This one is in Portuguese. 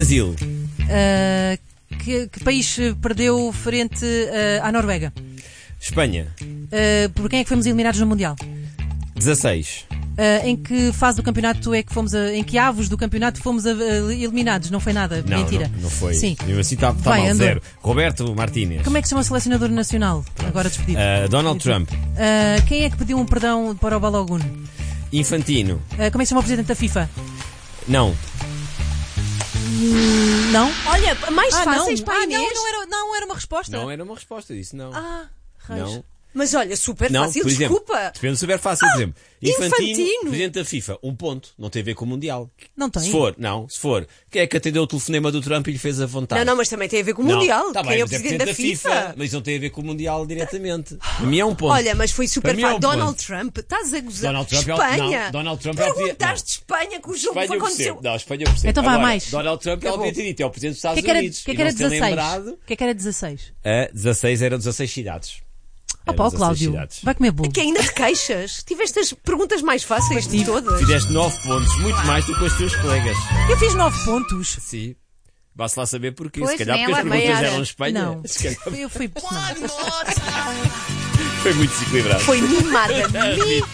Brasil. Que país perdeu frente à Noruega? Espanha. Por quem é que fomos eliminados no Mundial? 16. Em que fase do campeonato é que fomos em que avos do campeonato fomos eliminados? Não foi nada, Não, mentira. não foi. Sim. Mesmo assim está Vai, mal, Andor. 0. Roberto Martínez. Como é que se chama o selecionador nacional? Agora despedido. Donald Trump. Quem é que pediu um perdão para o Balogun? Infantino. Como é que se chama o presidente da FIFA? Não. Não? Olha, mais Não. fáceis para a Inês. Não era uma resposta. Não era uma resposta, eu disse não. Raios. Não. Mas olha, super Não, fácil, por exemplo, desculpa. depende super fácil, por exemplo. Infantino. Presidente da FIFA, 1 ponto. Não tem a ver com o Mundial. Não tem? Se for. Quem é que atendeu o telefonema do Trump e lhe fez a vontade? Não, mas também tem a ver com o Não. Mundial. Tá Quem bem, é o mas presidente da FIFA? Mas não tem a ver com o Mundial diretamente. Para mim é 1 ponto. Olha, mas foi super Para mim é fácil. 1 Donald ponto. Trump, estás a gozar. Donald Trump Espanha. não, Donald Trump é o Perguntaste Espanha que o jogo Espanha eu aconteceu. percebo. Não, Espanha eu percebo. Então vá, Agora, mais. Donald Trump ela podia ter dito, é o presidente dos O Estados que é Unidos. que era E não se ter 16? lembrado. O que é que era 16? 16 eram 16 cidades. Opa, Eram 16 Cláudio, cidades. vai comer bolo. Que ainda te queixas? Tiveste as perguntas mais fáceis de todas. Fizeste 9 pontos, muito mais do que os teus colegas. Eu fiz 9 pontos. Sim. Vá-se lá saber porquê. Pois, Se calhar nem porque as ela perguntas também eram Espanha. Não. Se calhar Eu fui. Não. foi muito desequilibrado. Foi mimada.